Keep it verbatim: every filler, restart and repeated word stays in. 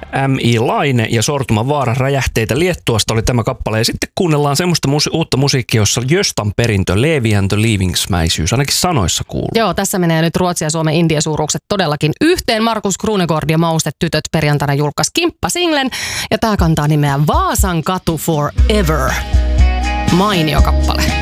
M I Laine ja Sortuma Vaara räjähteitä Liettuasta oli tämä kappale. Ja sitten kuunnellaan semmoista musi- uutta musiikkia, jossa Göstan perintö, Levi and the Leavingsmäisyys, ainakin sanoissa kuuluu. Joo, tässä menee nyt Ruotsin ja Suomen indiasuuruukset todellakin yhteen. Markus Krunegård ja Maustetytöt perjantaina julkaisi kimppa-singlen ja tää kantaa nimeä Vaasan katu forever. Mainio kappale.